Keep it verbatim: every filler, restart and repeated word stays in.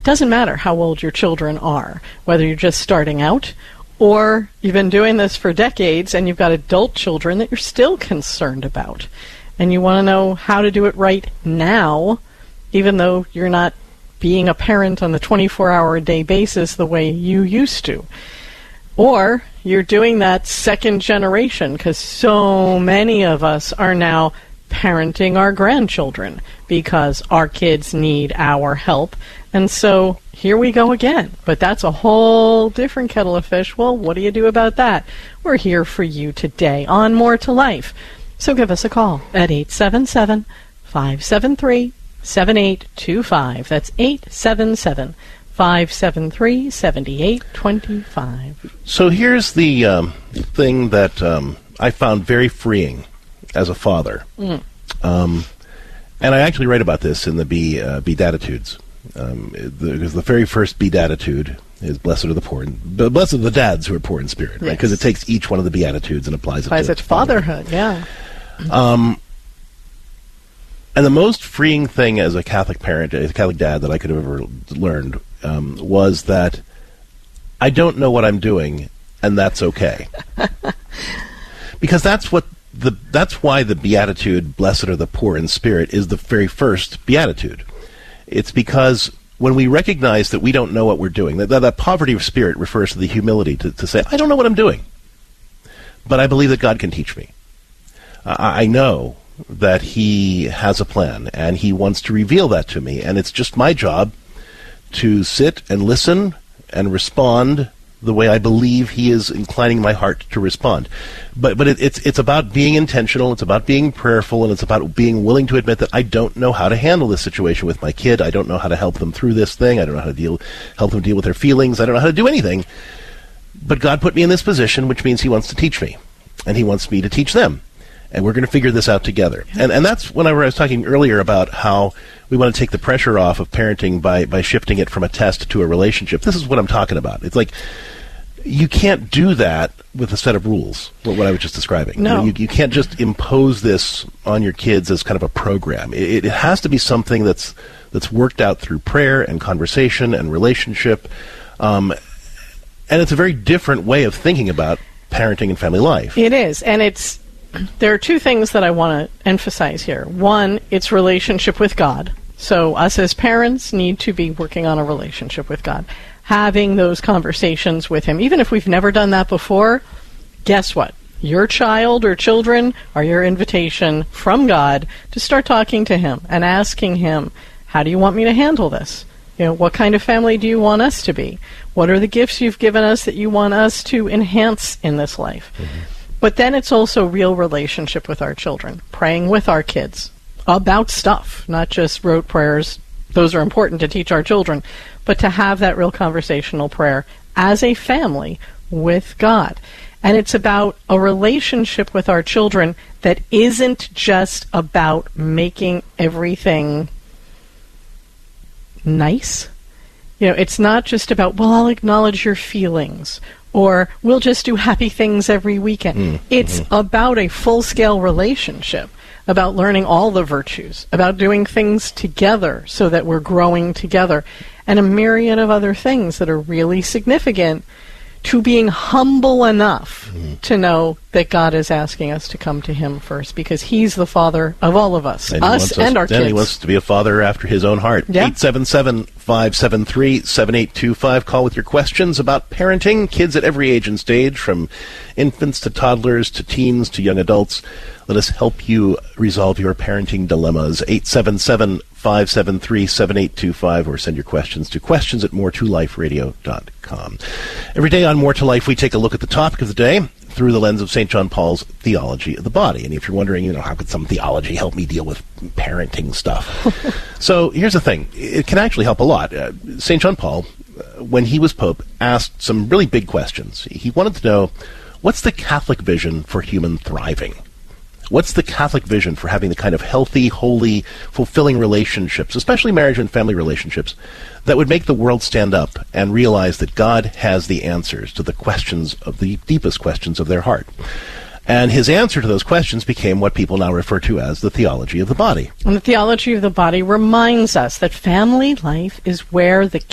doesn't matter how old your children are, whether you're just starting out or you've been doing this for decades and you've got adult children that you're still concerned about. And you want to know how to do it right now, even though you're not being a parent on the twenty-four hour a day basis the way you used to. Or you're doing that second generation, because so many of us are now parenting our grandchildren because our kids need our help. And so here we go again. But that's a whole different kettle of fish. Well, what do you do about that? We're here for you today on More to Life. So give us a call at eight seven seven, five seven three, seven eight two five. That's eight seven seven, five seven three, seven eight two five. So here's the um, thing that um, I found very freeing as a father. Mm. Um, and I actually write about this in the Be, uh, Beatitudes. Um, because the, the very first Beatitude is blessed are the poor, in, blessed are the dads who are poor in spirit, right? Because yes. It takes each one of the Beatitudes and applies, applies it to it fatherhood. fatherhood. Yeah. Um, and the most freeing thing as a Catholic parent, as a Catholic dad, that I could have ever learned um, was that I don't know what I'm doing, and that's okay. Because that's what the that's why the Beatitude, blessed are the poor in spirit, is the very first Beatitude. It's because when we recognize that we don't know what we're doing, that, that, that poverty of spirit refers to the humility to, to say, I don't know what I'm doing, but I believe that God can teach me. I, I know that He has a plan, and He wants to reveal that to me, and it's just my job to sit and listen and respond the way I believe He is inclining my heart to respond. But but it, it's it's about being intentional, it's about being prayerful, and it's about being willing to admit that I don't know how to handle this situation with my kid. I don't know how to help them through this thing. I don't know how to deal help them deal with their feelings. I don't know how to do anything. But God put me in this position, which means He wants to teach me, and He wants me to teach them. And we're going to figure this out together. And and that's when I was talking earlier about how we want to take the pressure off of parenting by, by shifting it from a test to a relationship. This is what I'm talking about. It's like you can't do that with a set of rules, what, what I was just describing. No. You, know, you, you can't just impose this on your kids as kind of a program. It, it has to be something that's that's worked out through prayer and conversation and relationship. Um, and it's a very different way of thinking about parenting and family life. It is. And it's there are two things that I want to emphasize here. One, it's relationship with God. So us as parents need to be working on a relationship with God, having those conversations with Him. Even if we've never done that before, guess what? Your child or children are your invitation from God to start talking to Him and asking Him, how do you want me to handle this? You know, what kind of family do you want us to be? What are the gifts you've given us that you want us to enhance in this life? Mm-hmm. But then it's also real relationship with our children, praying with our kids about stuff, not just rote prayers. Those are important to teach our children, but to have that real conversational prayer as a family with God. And it's about a relationship with our children that isn't just about making everything nice. You know, it's not just about, well, I'll acknowledge your feelings, or we'll just do happy things every weekend. Mm, it's mm-hmm. about a full-scale relationship, about learning all the virtues, about doing things together so that we're growing together, and a myriad of other things that are really significant to being humble enough mm-hmm. to know that God is asking us to come to Him first, because He's the Father of all of us, and us and us, our kids. And He wants to be a father after His own heart. Yeah. eight seven seven, five seven three, seven eight two five. Call with your questions about parenting, kids at every age and stage, from infants to toddlers to teens to young adults. Let us help you resolve your parenting dilemmas. eight seven seven, five seven three, seven eight two five, or send your questions to questions at more to life radio dot com. Every day on More to Life, we take a look at the topic of the day through the lens of Saint John Paul's theology of the body. And if you're wondering, you know, how could some theology help me deal with parenting stuff? So here's the thing. It can actually help a lot. Uh, Saint John Paul, uh, when he was Pope, asked some really big questions. He wanted to know, what's the Catholic vision for human thriving? What's the Catholic vision for having the kind of healthy, holy, fulfilling relationships, especially marriage and family relationships, that would make the world stand up and realize that God has the answers to the questions of the deepest questions of their heart? And his answer to those questions became what people now refer to as the theology of the body. And the theology of the body reminds us that family life is where the